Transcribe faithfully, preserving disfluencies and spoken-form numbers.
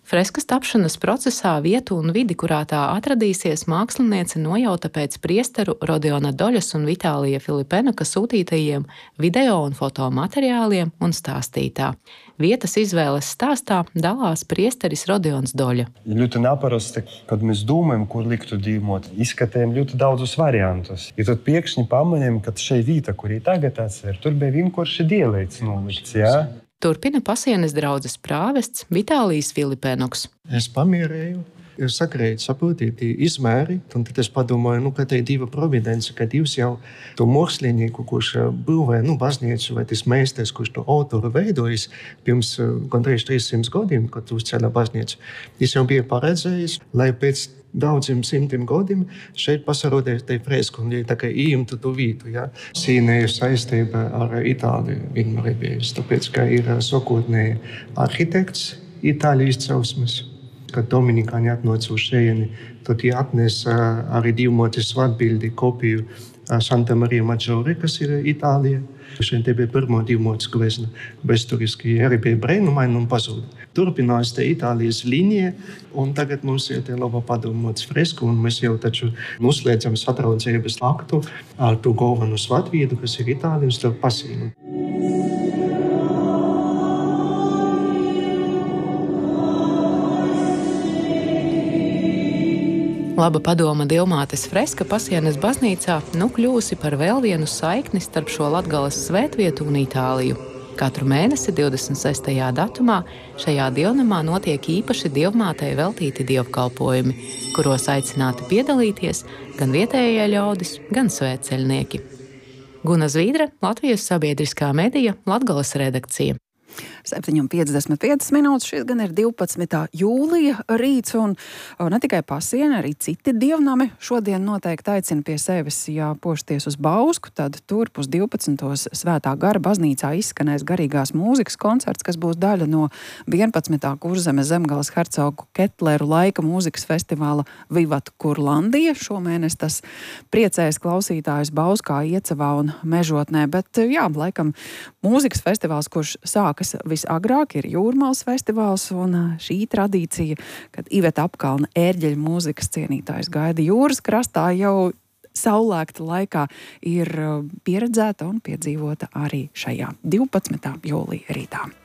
Freskas tapšanas procesā vietu un vidi, kurā tā atradīsies, māksliniece nojauta pēc priesteru Rodiona Doļas un Vitālija Filipenaka sūtītajiem video un fotomateriāliem un stāstītā. Vietas izvēles stāstā dalās priesteris Rodions Doļa. Ļoti neparasti, kad mēs domājam, kur liktu dīmot, izskatējam ļoti daudzus variantus. Ja tad pēkšņi pamanījam, ka šī vieta, kur ir tagad atver, tur bija vienkārši dielēts nolikts, jā? Turpina Pasienes draudzes prāvests Vitālijs Filipenaks. Es pamierēju, sakrēju, saprotīju izmēri, un tad es padomāju, nu, ka te ir diva providence, ka Dievs jau to mākslinieku, kurš būvēja, nu, baznīcu, vai tas meistars, kurš to autoru veidojis pirms gandrīz trīssimts gadiem, kad uzcēla baznīcu. Es jau biju paredzējis, lai pēc daudziem simtiem gadiem šeit pasarodēs te fresku un tā kā ījumtu to vītu, ja. Sīnēja saistība ar Itāliju vienmēr bijusi, tāpēc, ka ir sokotnēji arhitekts Itālijas izcelsmes. Kad Dominikāņi atnāca uz šejieni, tad viņi atnesa arī divmotis svētbildi kopiju Santa Marija Maggiore, kas ir Itālija. Šeit te bija pirmo divmotis glezna. Vēsturiski arī bija brēnumaini un pazuda. Turpinās te Itālijas līnija, un tagad mums ir te laba padomāts fresku, un mēs jau taču noslēdzam satraudzības aktu ar to galvenu svētvietu, kas ir Itālija, un starp Pasīnu. Laba padoma Dievmātes freska Pasienes baznīcā nu kļūsi par vēl vienu saikni starp šo Latgales svētvietu un Itāliju. Katru mēnesi divdesmit sestajā datumā šajā dievnamā notiek īpaši Dievmātei veltīti dievkalpojumi, kuros aicināti piedalīties gan vietējie ļaudis, gan svētceļnieki. Guna Zvīdre, Latvijas sabiedriskā medija, Latgales redakcija. septiņi piecdesmit piecas minūtes, šis gan ir divpadsmitā jūlija rīts, un ne tikai Pasiene, arī citi dievnami šodien noteikti aicina pie sevis, ja pošties uz Bausku, tad tur pus divpadsmitos Svētā gara baznīcā izskanēs garīgās mūzikas koncerts, kas būs daļa no vienpadsmitā Kurzemes Zemgales hercogu Ketleru laika mūzikas festivāla Vivat Kurlandija. Šomēnes tas priecēs klausītājus Bauskā, Iecavā un Mežotnē, bet jā, laikam mūzikas festivāls, kurš sākas visagrāk, ir Jūrmālas festivāls, un šī tradīcija, kad Iveta Apkalna ērģeļu mūzikas cienītājs gaida jūras krastā, jau saulēkta laikā ir pieredzēta un piedzīvota arī šajā divpadsmitā jūlija rītā.